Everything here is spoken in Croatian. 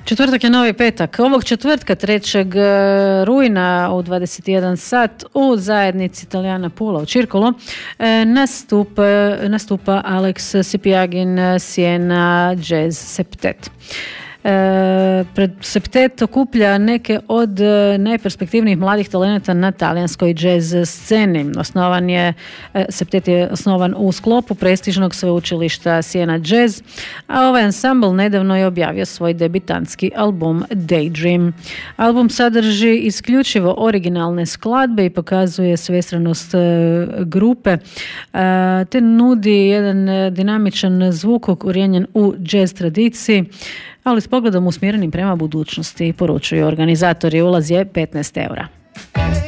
Četvrtak je novi petak. Ovog četvrtka 3. rujna u 21 sat u zajednici Italijana Pula u Circolo nastupa Alex Sipiagin Siena Jazz Septet. Septet okuplja neke od najperspektivnijih mladih talenata na talijanskoj jazz sceni. Septet je osnovan u sklopu prestižnog sveučilišta Siena Jazz, a ovaj ansambl nedavno je objavio svoj debitantski album Daydream. Album sadrži isključivo originalne skladbe i pokazuje svestranost grupe, te nudi jedan dinamičan zvuk ukorijenjen u jazz tradiciji, ali s pogledom usmjerenim prema budućnosti, poručuju organizatori. Ulaz je 15 eura.